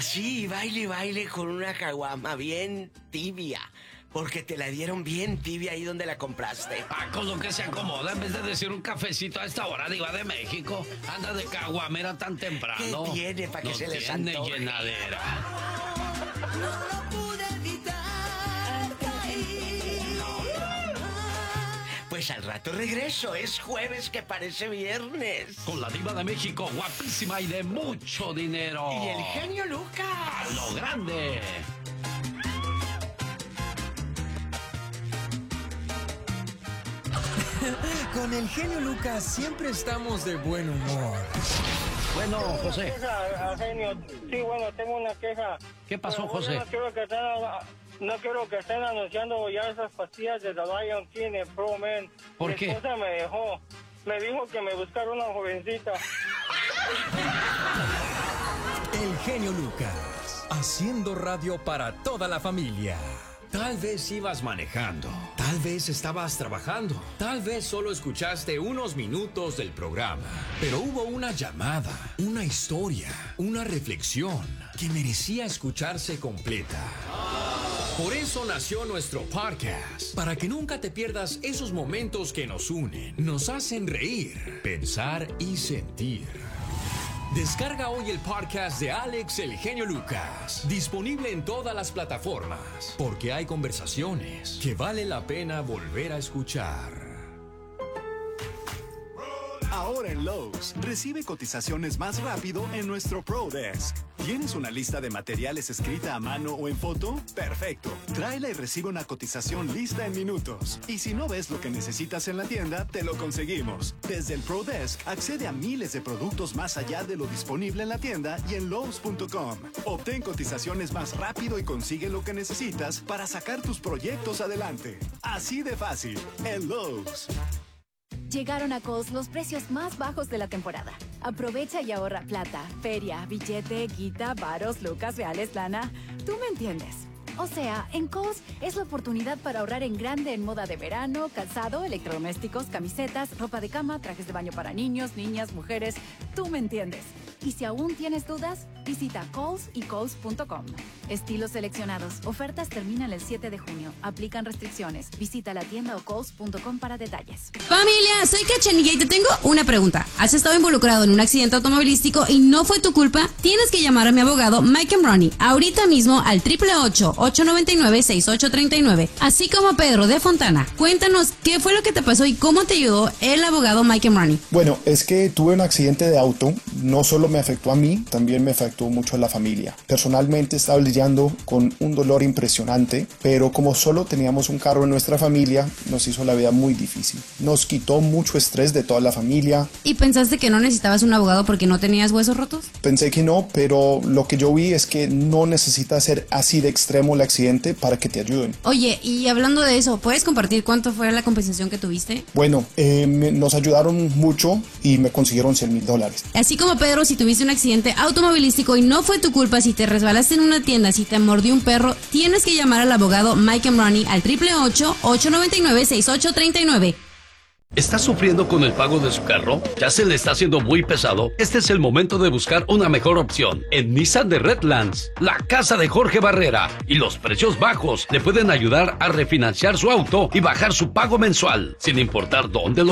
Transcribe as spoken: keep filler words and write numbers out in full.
Así, baile, baile con una caguama bien tibia. Porque te la dieron bien tibia ahí donde la compraste. Ah, con lo que se acomoda, en vez de decir un cafecito a esta hora, diva de México. Anda de caguamera tan temprano. ¿Qué tiene para que no se les tiene antoje? llenadera. No lo pude evitar caer. Pues al rato regreso, es jueves que parece viernes. Con la diva de México, guapísima y de mucho dinero. Y el genio Lucas. A lo grande. Con el genio Lucas siempre estamos de buen humor. Bueno, José. Queja, genio. Sí, bueno, tengo una queja. ¿Qué pasó, Pero, José? No quiero, que estén, no quiero que estén anunciando ya esas pastillas de The Lion King en Pro Man. ¿Por Mi qué? esposa me dejó. Me dijo que me buscara una jovencita. El genio Lucas, haciendo radio para toda la familia. Tal vez ibas manejando, tal vez estabas trabajando, tal vez solo escuchaste unos minutos del programa, pero hubo una llamada, una historia, una reflexión que merecía escucharse completa. Por eso nació nuestro podcast, para que nunca te pierdas esos momentos que nos unen, nos hacen reír, pensar y sentir. Descarga hoy el podcast de Alex El Genio Lucas, disponible en todas las plataformas, porque hay conversaciones que vale la pena volver a escuchar. Ahora en Lowe's, recibe cotizaciones más rápido en nuestro Pro Desk. ¿Tienes una lista de materiales escrita a mano o en foto? ¡Perfecto! Tráela y recibe una cotización lista en minutos. Y si no ves lo que necesitas en la tienda, te lo conseguimos. Desde el Pro Desk, accede a miles de productos más allá de lo disponible en la tienda y en Lowe's punto com. Obtén cotizaciones más rápido y consigue lo que necesitas para sacar tus proyectos adelante. Así de fácil, en Lowe's. Llegaron a Kohl's los precios más bajos de la temporada. Aprovecha y ahorra plata, feria, billete, guita, varos, lucas, reales, lana. Tú me entiendes. O sea, en Kohl's es la oportunidad para ahorrar en grande en moda de verano, calzado, electrodomésticos, camisetas, ropa de cama, trajes de baño para niños, niñas, mujeres. Tú me entiendes. Y si aún tienes dudas, visita Kohl's y Kohl's punto com. Estilos seleccionados. Ofertas terminan el siete de junio. Aplican restricciones. Visita la tienda o Kohl's punto com para detalles. Familia, soy Cachanilla y te tengo una pregunta. ¿Has estado involucrado en un accidente automovilístico y no fue tu culpa? Tienes que llamar a mi abogado Mike Ronnie ahorita mismo al triple ocho, ocho nueve nueve, seis ocho tres nueve, así como a Pedro de Fontana. Cuéntanos qué fue lo que te pasó y cómo te ayudó el abogado Mike Ronnie. Bueno, es que tuve un accidente de auto. No solo me afectó a mí, también me afectó mucho a la familia. Personalmente estaba lidiando con un dolor impresionante, pero como solo teníamos un carro en nuestra familia, nos hizo la vida muy difícil. Nos quitó mucho estrés de toda la familia. ¿Y pensaste que no necesitabas un abogado porque no tenías huesos rotos? Pensé que no, pero lo que yo vi es que no necesita ser así de extremo el accidente para que te ayuden. Oye, y hablando de eso, ¿puedes compartir cuánto fue la compensación que tuviste? Bueno, eh, me, nos ayudaron mucho y me consiguieron cien mil dólares. Así como Pedro, si tuviste un accidente automovilístico y no fue tu culpa, si te resbalaste en una tienda, si te mordió un perro, tienes que llamar al abogado Mike Ronnie al triple ocho, ocho nueve nueve, seis ocho tres nueve. ¿Está sufriendo con el pago de su carro? ¿Ya se le está haciendo muy pesado? Este es el momento de buscar una mejor opción. En Nissan de Redlands, la casa de Jorge Barrera y los precios bajos le pueden ayudar a refinanciar su auto y bajar su pago mensual, sin importar dónde lo